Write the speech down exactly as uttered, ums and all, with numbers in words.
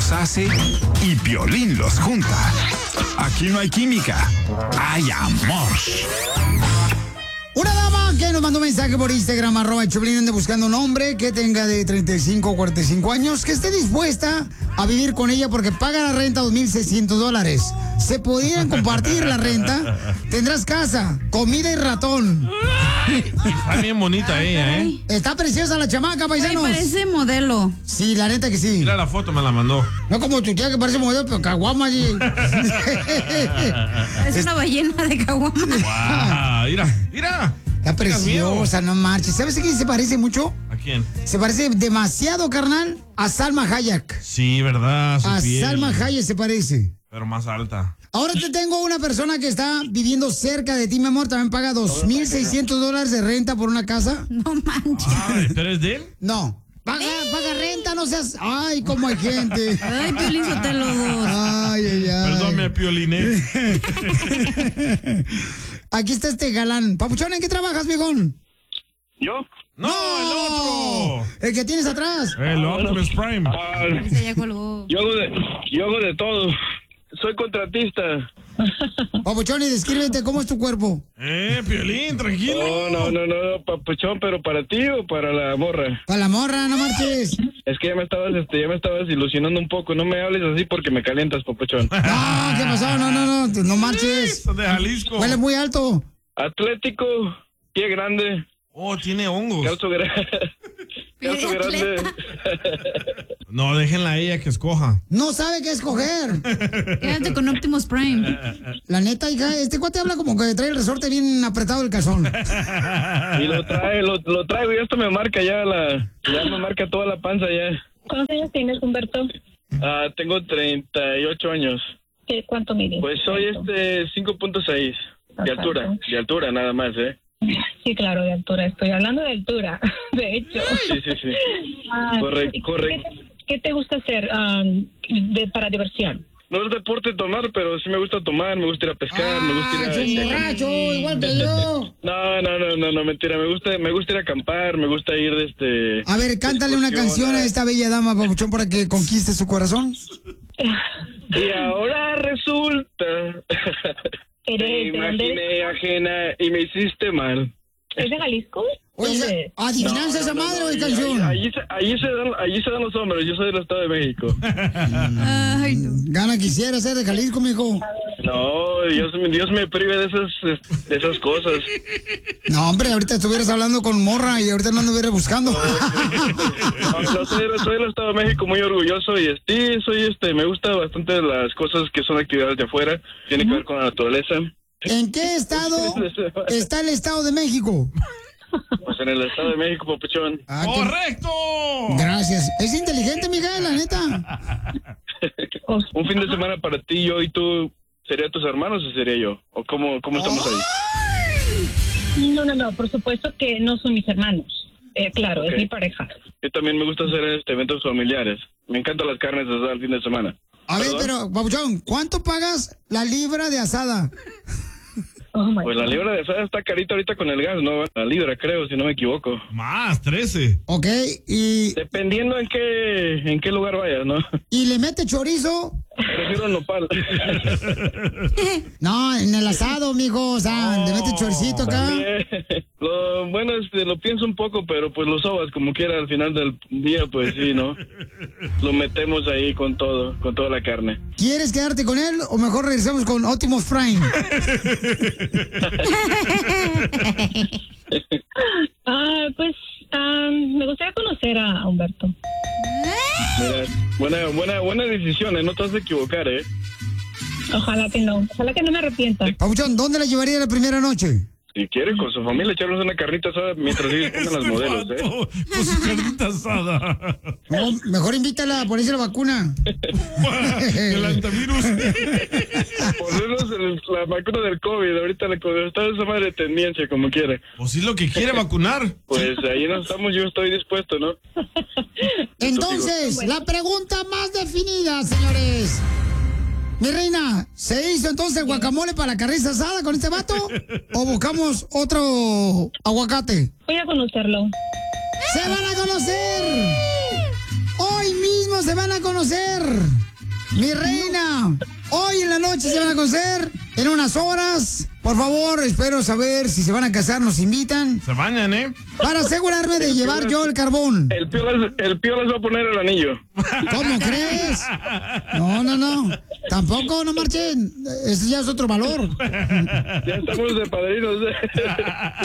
los hace y Piolín los junta. Aquí no hay química, hay amor. Una dama que nos mandó un mensaje por Instagram, arroba el Choplin, anda buscando un hombre que tenga de treinta y cinco o cuarenta y cinco años, que esté dispuesta a vivir con ella porque paga la renta dos mil seiscientos dólares. Se pudieran compartir la renta, tendrás casa, comida y ratón. Está bien bonita ella, ¿eh? Está preciosa la chamaca, paisanos. Ay, parece modelo. Sí, la neta que sí. Mira la foto, me la mandó. No como tu tía que parece modelo, pero caguama allí. Es una ballena de caguama. Wow, mira, mira. Está preciosa, no marches. ¿Sabes a quién se parece mucho? ¿A quién? Se parece demasiado, carnal, a Salma Hayek. Sí, ¿verdad? Su A piel. Salma Hayek se parece. Pero más alta. Ahora te tengo una persona que está viviendo cerca de ti, mi amor. También paga dos mil seiscientos dólares de renta por una casa. No manches. Ay, ¿pero es de él? No. Paga, paga renta, no seas... Ay, cómo hay gente. Ay, Piolín Sotelo dos. Ay, ay, ay. Perdón, me pioliné. Aquí está este galán. Papuchón, ¿en qué trabajas, viejón? ¿Yo? ¡No, el otro! El que tienes atrás. El Optimus Prime. Ah, Ese ya colgó. yo, hago de, yo hago de todo. Soy contratista. Papuchón, y descríbete cómo es tu cuerpo. Eh, Piolín, tranquilo. No, no, no, no, papuchón, pero ¿para ti o para la morra? Para la morra, no marches. Es que ya me estabas, este, ya me estabas ilusionando un poco. No me hables así porque me calientas, papuchón. No, ¿qué pasó? No, no, no, no marches. Son de Jalisco. Huele muy alto. Atlético, pie grande, Oh, tiene hongos. calzo, gra calzo grande. No, déjenla a ella que escoja. No sabe qué escoger. Quédate con Optimus Prime. La neta, hija, este cuate habla como que trae el resorte bien apretado el calzón. Y lo trae, lo, lo traigo y esto me marca ya la, ya me marca toda la panza ya. ¿Cuántos años tienes, Humberto? Ah, tengo treinta y ocho años. ¿Qué, ¿Cuánto mides? Pues soy este cinco punto seis de altura, de altura nada más, ¿eh? Sí, claro, de altura. Estoy hablando de altura, de hecho. Sí, sí, sí. Ah, Correcto, ¿qué- correcto. ¿qué, ¿Qué te gusta hacer um, de, para diversión? No es deporte tomar, pero sí me gusta tomar, me gusta ir a pescar, me gusta ir Ah, a... es un borracho, igual que yo. No, no, no, no, no, mentira, me gusta, me gusta ir a acampar, me gusta ir de este... A ver, cántale una canción a esta bella dama, Papuchón, para que conquiste su corazón. Y ahora resulta... Te ¿Eres de dónde imaginé eres? ajena y me hiciste mal. ¿Es de Jalisco? Oye, ¿Dónde es? adivinanza esa madre o es canción. Allí, se- allí, se dan, allí se dan los hombres, yo soy del Estado de México. Ay, no. Gana quisiera ser de Jalisco, mijo. No, Dios, me- Dios me prive de esas, de esas cosas. No, hombre, ahorita estuvieras hablando con morra y ahorita no anduviera buscando. No, no, soy, soy del Estado de México muy orgulloso y sí, soy este, me gusta bastante las cosas que son actividades de afuera, tiene que ver con la naturaleza. ¿En qué estado está el Estado de México? Pues en el Estado de México, papuchón. Ah, qué- ¡Correcto! Gracias. Es inteligente, Miguel, la neta. Un fin de semana para ti, yo y tú, ¿sería tus hermanos o sería yo? ¿O cómo, cómo estamos ahí? No, no, no, por supuesto que no son mis hermanos. Eh, claro, Ok. es mi pareja. Yo también me gusta hacer este eventos familiares. Me encantan las carnes asadas el fin de semana. A ver, ¿Perdón? pero, Papuchón, ¿cuánto pagas la libra de asada? Oh, my Pues la God. libra de asada está carita ahorita con el gas, ¿no? La libra, creo, si no me equivoco. Más, trece. Ok, y, Dependiendo en qué, en qué lugar vayas, ¿no? y le mete chorizo. Prefiero el nopal. No, en el asado, mijo, o sea, le mete choricito acá. También. Lo, bueno, este, lo pienso un poco, pero pues lo sobas como quiera al final del día, pues sí, ¿no? Lo metemos ahí con todo, con toda la carne. ¿Quieres quedarte con él o mejor regresamos con Optimus Prime? Ah, pues ah, me gustaría conocer a Humberto. Mira, buena, buena, buena decisión, ¿eh? No te vas a equivocar, ¿eh? Ojalá que no, ojalá que no me arrepienta. Papuchón, ¿dónde la llevaría la primera noche? Si quiere, con su familia, echarnos una carnita asada mientras ellos pongan las modelos, ¿eh? Vato, con su carnita asada. No, mejor invítala a ponerse la vacuna. El antivirus. Ponernos el- la vacuna del COVID, ahorita le está esa madre de tendencia, como quiera. O si es lo que quiere vacunar. Pues ahí no estamos, yo estoy dispuesto, ¿no? Entonces, la pregunta más definida, señores. Mi reina, ¿se hizo entonces guacamole para la carne asada con este vato? ¿O buscamos otro aguacate? Voy a conocerlo. ¡Se van a conocer! Hoy mismo ¿Cómo se van a conocer? Mi reina, hoy en la noche se van a conocer en unas horas. Por favor, espero saber si se van a casar, nos invitan. Se bañan, ¿eh? Para asegurarme de llevar yo el carbón. El pío, les, el pío les va a poner el anillo. ¿Cómo crees? No, no, no. Tampoco, no marchen. Ese ya es otro valor. Ya estamos de padrinos.